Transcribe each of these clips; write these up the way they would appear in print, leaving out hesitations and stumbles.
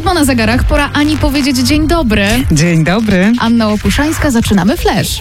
7 na zegarach, pora Ani powiedzieć dzień dobry. Dzień dobry. Anna Łopuszańska, zaczynamy Flash.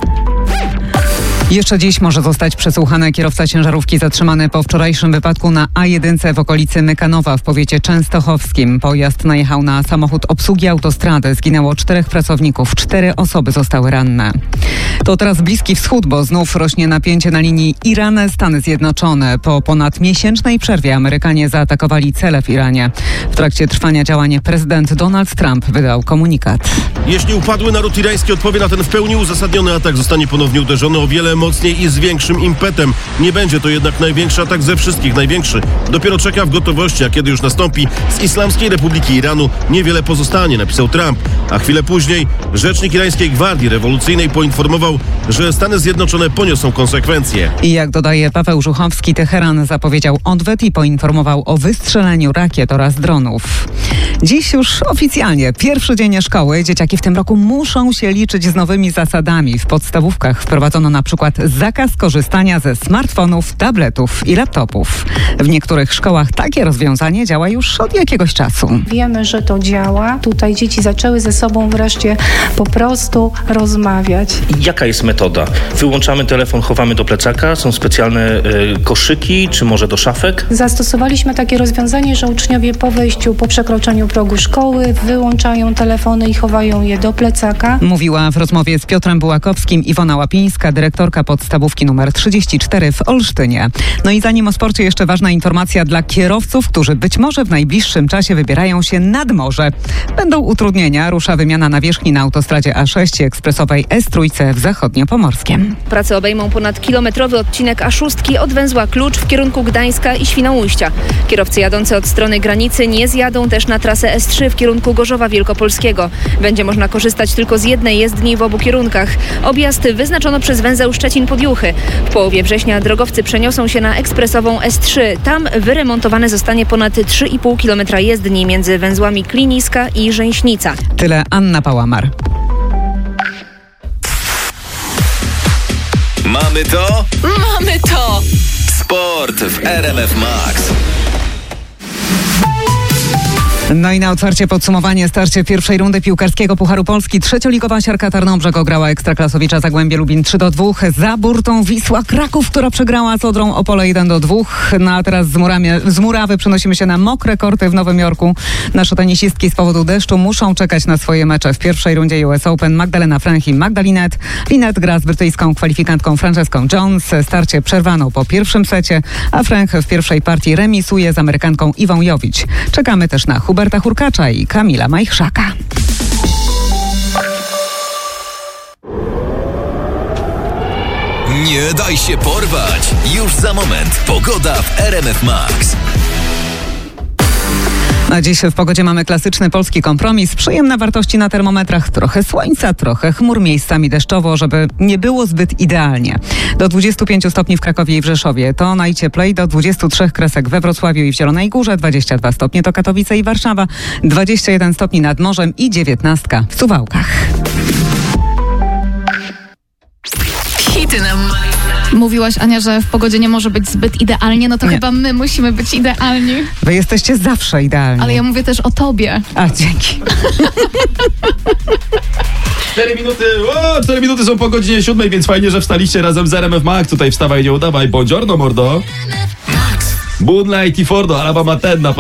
Jeszcze dziś może zostać przesłuchany kierowca ciężarówki zatrzymany po wczorajszym wypadku na A1 w okolicy Mykanowa w powiecie częstochowskim. Pojazd najechał na samochód obsługi autostrady. Zginęło 4 pracowników, 4 osoby zostały ranne. To teraz Bliski Wschód, bo znów rośnie napięcie na linii Iran-Stany Zjednoczone. Po ponad miesięcznej przerwie Amerykanie zaatakowali cele w Iranie. W trakcie trwania działań prezydent Donald Trump wydał komunikat. Jeśli upadły naród irański odpowie na ten w pełni uzasadniony atak, zostanie ponownie uderzony o wiele mocniej i z większym impetem. Nie będzie to jednak największy atak ze wszystkich. Największy dopiero czeka w gotowości, a kiedy już nastąpi, z Islamskiej Republiki Iranu niewiele pozostanie, napisał Trump. A chwilę później rzecznik irańskiej Gwardii Rewolucyjnej poinformował, że Stany Zjednoczone poniosą konsekwencje. I jak dodaje Paweł Żuchowski, Teheran zapowiedział odwet i poinformował o wystrzeleniu rakiet oraz dronów. Dziś już oficjalnie pierwszy dzień szkoły. Dzieciaki w tym roku muszą się liczyć z nowymi zasadami. W podstawówkach wprowadzono na przykład zakaz korzystania ze smartfonów, tabletów i laptopów. W niektórych szkołach takie rozwiązanie działa już od jakiegoś czasu. Wiemy, że to działa. Tutaj dzieci zaczęły ze sobą wreszcie po prostu rozmawiać. Jaka jest metoda? Wyłączamy telefon, chowamy do plecaka, są specjalne koszyki, czy może do szafek? Zastosowaliśmy takie rozwiązanie, że uczniowie po wejściu, po przekroczeniu progu szkoły wyłączają telefony i chowają je do plecaka. Mówiła w rozmowie z Piotrem Bułakowskim Iwona Łapińska, dyrektorka podstawówki nr 34 w Olsztynie. No i zanim o sporcie, jeszcze ważna informacja dla kierowców, którzy być może w najbliższym czasie wybierają się nad morze. Będą utrudnienia. Rusza wymiana nawierzchni na autostradzie A6 ekspresowej S3 w Zachodniopomorskiem. Prace obejmą ponadkilometrowy odcinek A6 od węzła Klucz w kierunku Gdańska i Świnoujścia. Kierowcy jadący od strony granicy nie zjadą też na trasę S3 w kierunku Gorzowa Wielkopolskiego. Będzie można korzystać tylko z jednej jezdni w obu kierunkach. Objazd wyznaczono przez węzeł Szczecin-Podjuchy. W połowie września drogowcy przeniosą się na ekspresową S3. Tam wyremontowane zostanie ponad 3,5 km jezdni między węzłami Kliniska i Rzęśnica. Tyle Anna Pałamar. Mamy to? Mamy to! Sport w RMF Max. No i na otwarcie podsumowanie starcie pierwszej rundy piłkarskiego Pucharu Polski. Trzecioligowa Siarka Tarnobrzeg ograła Ekstraklasowicza Zagłębie Lubin 3-2. Za burtą Wisła Kraków, która przegrała z Odrą Opole 1-2. No a teraz z Murawy przenosimy się na mokre korty w Nowym Jorku. Nasze tenisistki z powodu deszczu muszą czekać na swoje mecze. W pierwszej rundzie US Open Magdalena Franch i Magda Linette. Linette gra z brytyjską kwalifikantką Franceską Jones. Starcie przerwano po pierwszym secie, a Franch w pierwszej partii remisuje z Amerykanką Iwą Jowić. Czekamy też na Huberta Hurkacza i Kamila Majchrzaka. Nie daj się porwać. Już za moment pogoda w RMF Max. A dziś w pogodzie mamy klasyczny polski kompromis. Przyjemne wartości na termometrach, trochę słońca, trochę chmur, miejscami deszczowo, żeby nie było zbyt idealnie. Do 25 stopni w Krakowie i w Rzeszowie to najcieplej, do 23 kresek we Wrocławiu i w Zielonej Górze, 22 stopnie to Katowice i Warszawa, 21 stopni nad morzem i 19 w Suwałkach. Hity nam. Mówiłaś, Ania, że w pogodzie nie może być zbyt idealnie, no to Nie. chyba my musimy być idealni. Wy jesteście zawsze idealni. Ale ja mówię też o tobie. A, dzięki. 4 minuty są po godzinie 7, więc fajnie, że wstaliście razem z RMF Max. Tutaj wstawaj, nie udawaj. Buongiorno, mordo. Moonlight i Fordo, Alabama ten na